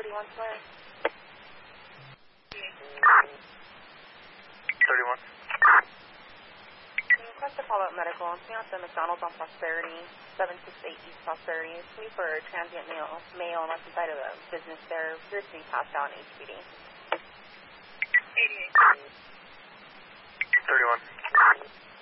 31 Square. 31. Can you request a follow-up medical? I'm seeing out the McDonald's on Prosperity, 768 East Prosperity. It's me for transient mail unless inside of a business there. Appears to be passed out in HPD. 88. 31.